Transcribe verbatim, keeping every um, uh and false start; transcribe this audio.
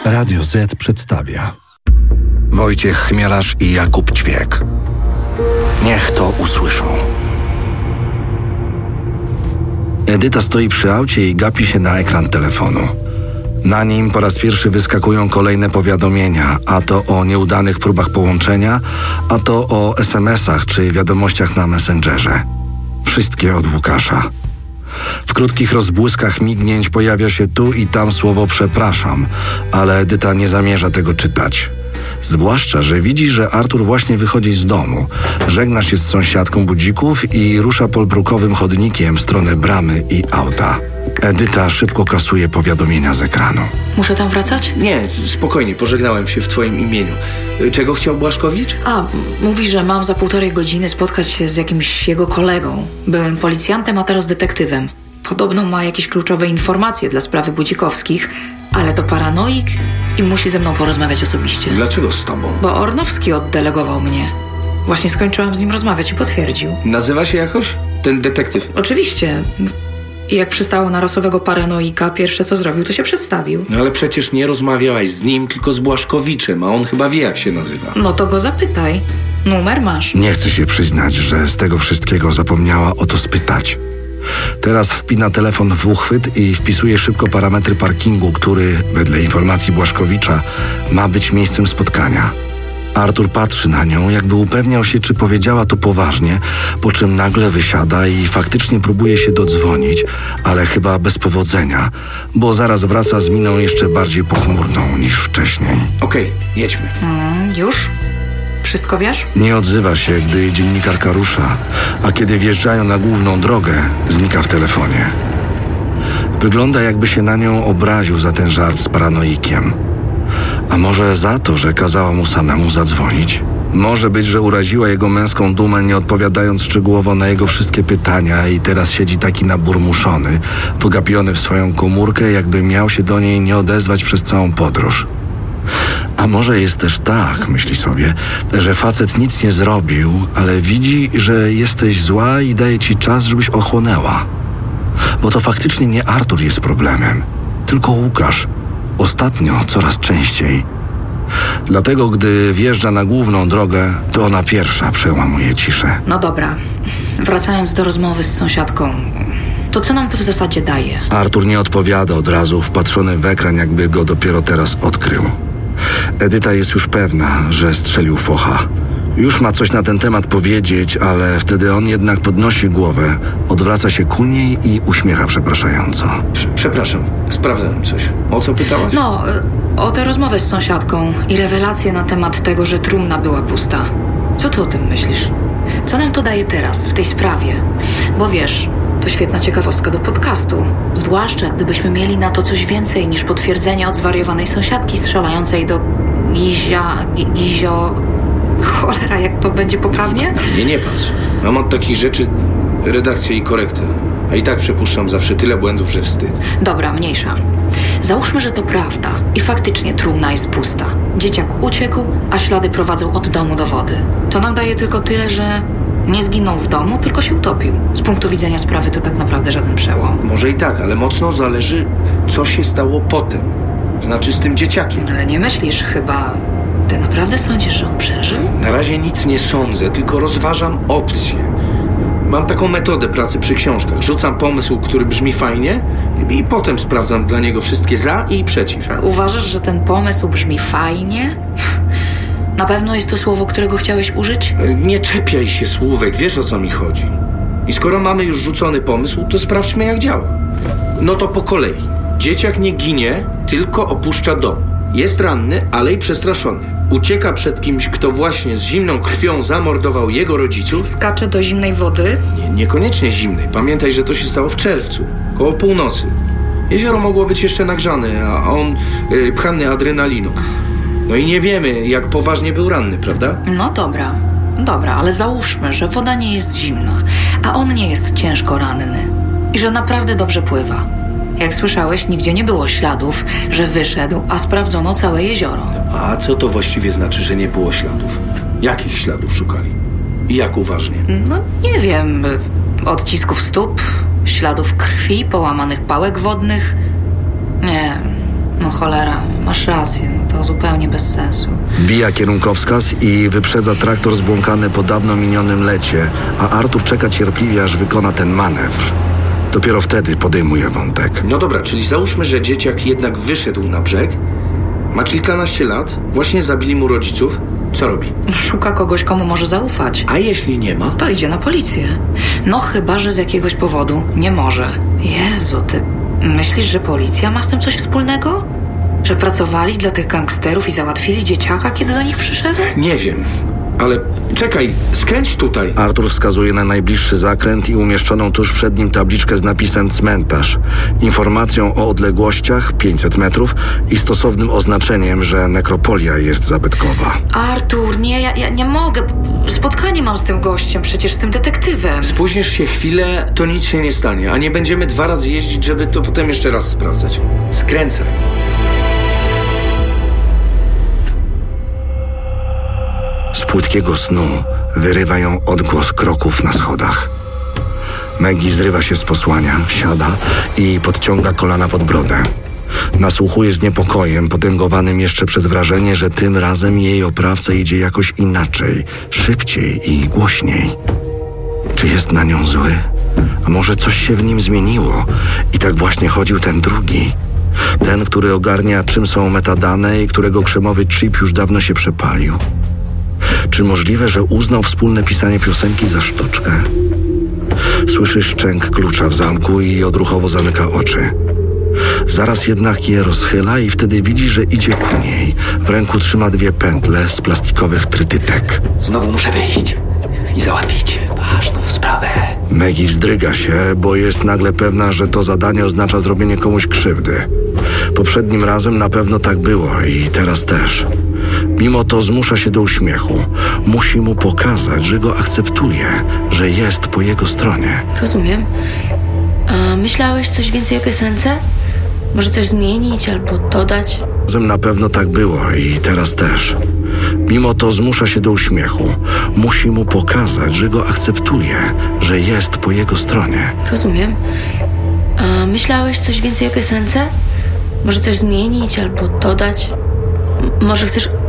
Radio Z przedstawia Wojciech Chmielarz i Jakub Ćwiek. Niech to usłyszą. Edyta stoi przy aucie i gapi się na ekran telefonu. Na nim po raz pierwszy wyskakują kolejne powiadomienia, a to o nieudanych próbach połączenia, a to o es em esach czy wiadomościach na Messengerze. Wszystkie od Łukasza. W krótkich rozbłyskach mignięć pojawia się tu i tam słowo przepraszam, ale Edyta nie zamierza tego czytać. Zwłaszcza, że widzi, że Artur właśnie wychodzi z domu, żegna się z sąsiadką budzików i rusza polbrukowym chodnikiem w stronę bramy i auta. Edyta szybko kasuje powiadomienia z ekranu. Muszę tam wracać? Nie, spokojnie, pożegnałem się w twoim imieniu. Czego chciał Błaszkowicz? A, mówi, że mam za półtorej godziny spotkać się z jakimś jego kolegą. Byłem policjantem, a teraz detektywem. Podobno ma jakieś kluczowe informacje dla sprawy Budzikowskich, ale to paranoik i musi ze mną porozmawiać osobiście. Dlaczego z tobą? Bo Ornowski oddelegował mnie. Właśnie skończyłam z nim rozmawiać i potwierdził. Nazywa się jakoś? Ten detektyw? Oczywiście. I jak przystało na rasowego paranoika, pierwsze co zrobił, to się przedstawił. No ale przecież nie rozmawiałaś z nim, tylko z Błaszkowiczem, a on chyba wie, jak się nazywa. No to go zapytaj. Numer masz. Nie chce się przyznać, że z tego wszystkiego zapomniała o to spytać. Teraz wpina telefon w uchwyt i wpisuje szybko parametry parkingu, który, wedle informacji Błaszkowicza, ma być miejscem spotkania. Artur patrzy na nią, jakby upewniał się, czy powiedziała to poważnie, po czym nagle wysiada i faktycznie próbuje się dodzwonić, ale chyba bez powodzenia, bo zaraz wraca z miną jeszcze bardziej pochmurną niż wcześniej. Okej, okay, jedźmy. Mm, już? Wszystko wiesz? Nie odzywa się, gdy dziennikarka rusza, a kiedy wjeżdżają na główną drogę, znika w telefonie. Wygląda, jakby się na nią obraził za ten żart z paranoikiem. A może za to, że kazała mu samemu zadzwonić? Może być, że uraziła jego męską dumę, nie odpowiadając szczegółowo na jego wszystkie pytania i teraz siedzi taki naburmuszony, pogapiony w swoją komórkę, jakby miał się do niej nie odezwać przez całą podróż. A może jest też tak, myśli sobie, że facet nic nie zrobił, ale widzi, że jesteś zła i daje ci czas, żebyś ochłonęła. Bo to faktycznie nie Artur jest problemem, tylko Łukasz. Ostatnio coraz częściej. Dlatego, gdy wjeżdża na główną drogę, to ona pierwsza przełamuje ciszę. No dobra, wracając do rozmowy z sąsiadką, to co nam to w zasadzie daje? Artur nie odpowiada od razu, wpatrzony w ekran, jakby go dopiero teraz odkrył. Edyta jest już pewna, że strzelił focha. Już ma coś na ten temat powiedzieć, ale wtedy on jednak podnosi głowę, odwraca się ku niej i uśmiecha przepraszająco. Przepraszam, sprawdzałem coś. O co pytałaś? No, o tę rozmowę z sąsiadką i rewelacje na temat tego, że trumna była pusta. Co ty o tym myślisz? Co nam to daje teraz, w tej sprawie? Bo wiesz, to świetna ciekawostka do podcastu. Zwłaszcza gdybyśmy mieli na to coś więcej niż potwierdzenie od zwariowanej sąsiadki strzelającej do Gizia... Gizio... Cholera, jak to będzie poprawnie? Nie, nie patrz. Mam od takich rzeczy redakcję i korektę. A i tak przepuszczam zawsze tyle błędów, że wstyd. Dobra, mniejsza. Załóżmy, że to prawda i faktycznie trumna jest pusta. Dzieciak uciekł, a ślady prowadzą od domu do wody. To nam daje tylko tyle, że nie zginął w domu, tylko się utopił. Z punktu widzenia sprawy to tak naprawdę żaden przełom. Może i tak, ale mocno zależy, co się stało potem. Znaczy z tym dzieciakiem. Ale nie myślisz chyba... Ty naprawdę sądzisz, że on przeżył? Na razie nic nie sądzę, tylko rozważam opcje. Mam taką metodę pracy przy książkach. Rzucam pomysł, który brzmi fajnie i potem sprawdzam dla niego wszystkie za i przeciw. Uważasz, że ten pomysł brzmi fajnie? Na pewno jest to słowo, którego chciałeś użyć? Nie czepiaj się słówek, wiesz o co mi chodzi. I skoro mamy już rzucony pomysł, to sprawdźmy jak działa. No to po kolei. Dzieciak nie ginie, tylko opuszcza dom. Jest ranny, ale i przestraszony. Ucieka przed kimś, kto właśnie z zimną krwią zamordował jego rodziców. Skacze do zimnej wody? Nie, niekoniecznie zimnej. Pamiętaj, że to się stało w czerwcu, koło północy. Jezioro mogło być jeszcze nagrzane, a on yy, pchany adrenaliną. No i nie wiemy, jak poważnie był ranny, prawda? No dobra, dobra, ale załóżmy, że woda nie jest zimna, a on nie jest ciężko ranny i że naprawdę dobrze pływa. Jak słyszałeś, nigdzie nie było śladów, że wyszedł, a sprawdzono całe jezioro. No, a co to właściwie znaczy, że nie było śladów? Jakich śladów szukali? I jak uważnie? No nie wiem, odcisków stóp, śladów krwi, połamanych pałek wodnych. Nie, No cholera, masz rację, no to zupełnie bez sensu. Bija kierunkowskaz i wyprzedza traktor zbłąkany po dawno minionym lecie, a Artur czeka cierpliwie, aż wykona ten manewr. Dopiero wtedy podejmuje wątek. No dobra, czyli załóżmy, że dzieciak jednak wyszedł na brzeg, ma kilkanaście lat, właśnie zabili mu rodziców. Co robi? Szuka kogoś, komu może zaufać. A jeśli nie ma? To idzie na policję. No chyba, że z jakiegoś powodu nie może. Jezu, ty myślisz, że policja ma z tym coś wspólnego? Że pracowali dla tych gangsterów i załatwili dzieciaka, kiedy do nich przyszedł? Nie wiem, ale czekaj, skręć tutaj. Artur wskazuje na najbliższy zakręt i umieszczoną tuż przed nim tabliczkę z napisem cmentarz, informacją o odległościach pięćset metrów i stosownym oznaczeniem, że nekropolia jest zabytkowa. Artur, nie, ja, ja nie mogę. Spotkanie mam z tym gościem, przecież z tym detektywem. Spóźnisz się chwilę, to nic się nie stanie, a nie będziemy dwa razy jeździć, żeby to potem jeszcze raz sprawdzać. Skręcaj. Z płytkiego snu wyrywa ją odgłos kroków na schodach. Maggie zrywa się z posłania, siada i podciąga kolana pod brodę. Nasłuchuje z niepokojem, potęgowanym jeszcze przez wrażenie, że tym razem jej oprawca idzie jakoś inaczej, szybciej i głośniej. Czy jest na nią zły? A może coś się w nim zmieniło i tak właśnie chodził ten drugi? Ten, który ogarnia, czym są metadane i którego krzemowy chip już dawno się przepalił. Czy możliwe, że uznał wspólne pisanie piosenki za sztuczkę? Słyszy szczęk klucza w zamku i odruchowo zamyka oczy. Zaraz jednak je rozchyla i wtedy widzi, że idzie ku niej. W ręku trzyma dwie pętle z plastikowych trytytek. Znowu muszę wyjść i załatwić ważną sprawę. Maggie wzdryga się, bo jest nagle pewna, że to zadanie oznacza zrobienie komuś krzywdy. Poprzednim razem na pewno tak było i teraz też. Mimo to zmusza się do uśmiechu. Musi mu pokazać, że go akceptuje, że jest po jego stronie. Rozumiem. A myślałeś coś więcej o piosence? Może coś zmienić albo dodać? Razem na pewno tak było i teraz też. Mimo to zmusza się do uśmiechu. Musi mu pokazać, że go akceptuje, że jest po jego stronie. Rozumiem. A myślałeś coś więcej o piosence? Może coś zmienić albo dodać? M- może chcesz